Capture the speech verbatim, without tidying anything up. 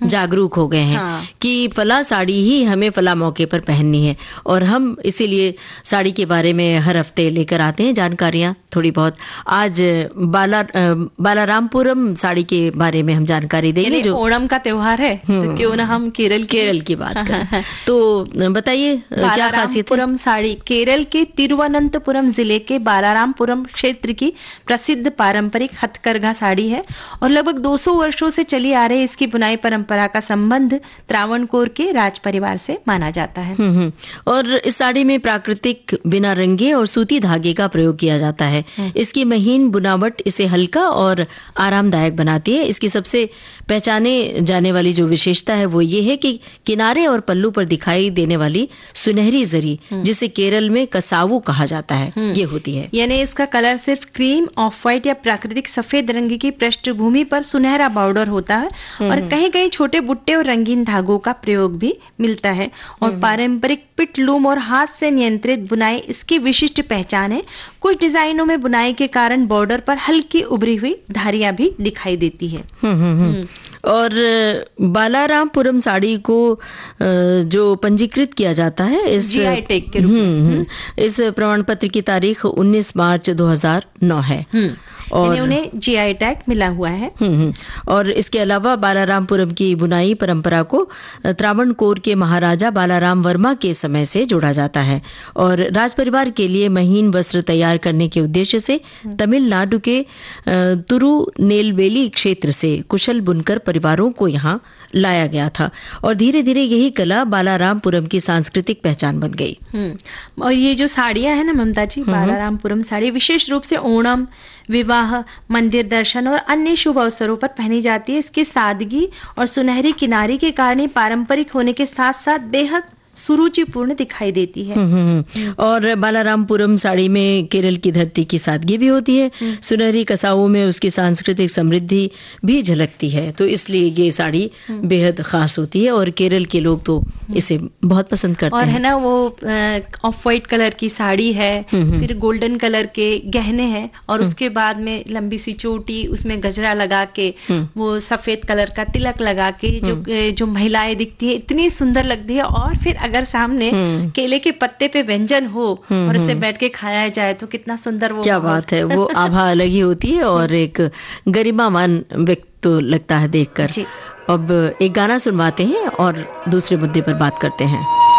जागरूक हो गए हैं हाँ। कि फला साड़ी ही हमें फला मौके पर पहननी है, और हम इसीलिए साड़ी के बारे में हर हफ्ते लेकर आते हैं जानकारियाँ थोड़ी बहुत। आज बाला बालारामपुरम साड़ी के बारे में हम जानकारी देंगे, जो ओणम का त्योहार है, तो क्यों ना हम केरल केरल की बात करें। तो बताइए क्या खासियत है? साड़ी केरल के तिरुवनंतपुरम जिले के बालारामपुरम क्षेत्र की प्रसिद्ध पारंपरिक हथकरघा साड़ी है, और लगभग दो सौ वर्षों से चली आ रही इसकी बुनाई परंपरा का संबंध त्रावणकोर के राज परिवार से माना जाता है। और इस साड़ी में प्राकृतिक बिना रंगे और सूती धागे का प्रयोग किया जाता है। इसकी महीन बुनावट इसे हल्का और आरामदायक बनाती है। इसकी सबसे पहचाने जाने वाली जो विशेषता है वो ये है कि किनारे और पल्लू पर दिखाई देने वाली सुनहरी जरी, जिसे केरल में कसावू कहा जाता है, ये होती है। यानी इसका कलर सिर्फ क्रीम, ऑफ व्हाइट या प्राकृतिक सफेद रंग की पृष्ठभूमि पर सुनहरा बॉर्डर होता है, और कहीं कहीं छोटे बुट्टे और रंगीन धागों का प्रयोग भी मिलता है। और पारंपरिक पिट लूम और हाथ से नियंत्रित बुनाई इसकी विशिष्ट पहचान है। कुछ डिजाइनों में बुनाई के कारण बॉर्डर पर हल्की उभरी हुई धारियां भी दिखाई देती है। और बालारामपुरम साड़ी को जो पंजीकृत किया जाता है इस जी आई टैग के रूप में, इस प्रमाण पत्र की तारीख उन्नीस मार्च दो हज़ार नौ है, और उन्हें जी आई टैग मिला हुआ है। और इसके अलावा बालारामपुरम की बुनाई परंपरा को त्रावणकोर के महाराजा बालाराम वर्मा के समय से जोड़ा जाता है, और राज परिवार के लिए महीन वस्त्र तैयार करने के उद्देश्य से तमिलनाडु के तिरुनेलवेली क्षेत्र से कुशल बुनकर परिवारों को यहाँ लाया गया था, और धीरे धीरे यही कला बालारामपुरम की सांस्कृतिक पहचान बन गई। और ये जो साड़ियां हैं ना ममता जी, बालारामपुरम साड़ी विशेष रूप से ओणम, विवाह, मंदिर दर्शन और अन्य शुभ अवसरों पर पहनी जाती है। इसकी सादगी और सुनहरी किनारी के कारण पारंपरिक होने के साथ साथ बेहद सुरुचिपूर्ण दिखाई देती है। और बालारामपुरम साड़ी में केरल की धरती की सादगी भी होती है, सुनहरी कसावों में उसकी सांस्कृतिक समृद्धि भी झलकती है, तो इसलिए ये साड़ी बेहद खास होती है, और केरल के लोग तो इसे बहुत पसंद करते और हैं। है ना, वो ऑफ व्हाइट कलर की साड़ी है, फिर गोल्डन कलर के गहने हैं, और उसके बाद में लंबी सी चोटी, उसमें गजरा लगा के, वो सफेद कलर का तिलक लगा के जो जो महिलाएं दिखती है, इतनी सुंदर लगती है। और फिर अगर सामने केले के पत्ते पे व्यंजन हो और उसे बैठ के खाया जाए तो कितना सुंदर वो क्या बात है, वो आभा अलग ही होती है, और एक गरिमामान व्यक्त तो लगता है देखकर। अब एक गाना सुनवाते हैं और दूसरे मुद्दे पर बात करते हैं।